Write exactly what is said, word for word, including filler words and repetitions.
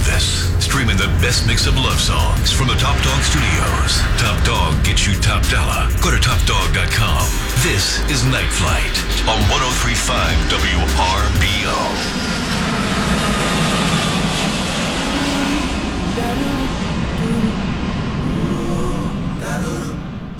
Memphis. Streaming the best mix of love songs from the Top Dog Studios. Top Dog gets you top dollar. Go to top dog dot com. This is Night Flight on one oh three point five W R B O.